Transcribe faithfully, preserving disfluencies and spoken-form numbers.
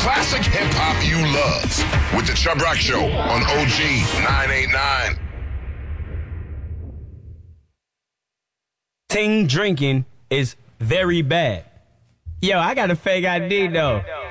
classic hip-hop you love with the Chubb Rock Show on O G nine eighty-nine. Ting drinking is very bad. Yo, I got a fake I D though.